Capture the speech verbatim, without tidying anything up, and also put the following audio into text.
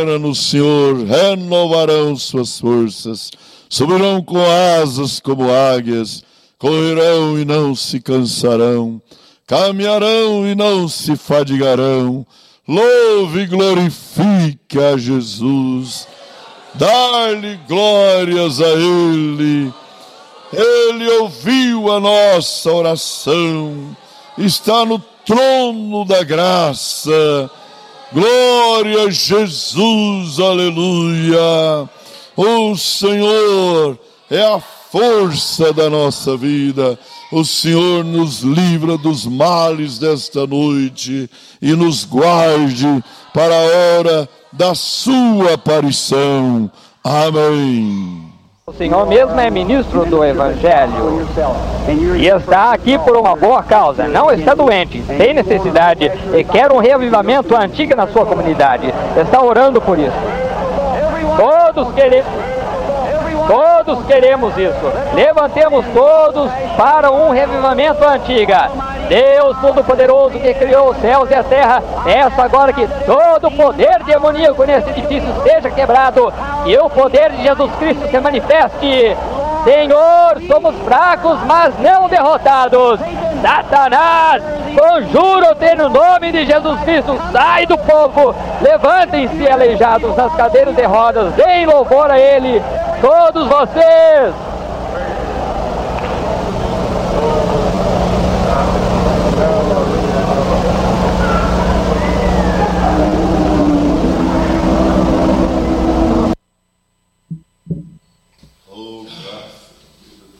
espera no Senhor renovarão suas forças, subirão com asas como águias, correrão e não se cansarão, caminharão e não se fadigarão. Louve e glorifique a Jesus, dar-lhe glórias a Ele. Ele ouviu a nossa oração, está no trono da graça. Glória a Jesus, aleluia. O Senhor é a força da nossa vida. O Senhor nos livra dos males desta noite e nos guarde para a hora da sua aparição. Amém. O Senhor mesmo é ministro do Evangelho e está aqui por uma boa causa, não está doente, tem necessidade e quer um reavivamento antigo na sua comunidade, está orando por isso. Todos queremos, todos queremos isso, levantemos todos para um reavivamento antiga. Deus Todo-Poderoso que criou os céus e a terra, peça agora que todo o poder demoníaco nesse edifício seja quebrado e o poder de Jesus Cristo se manifeste. Senhor, somos fracos, mas não derrotados. Satanás, conjuro-te no nome de Jesus Cristo, sai do povo. Levantem-se aleijados nas cadeiras de rodas, deem louvor a Ele, todos vocês.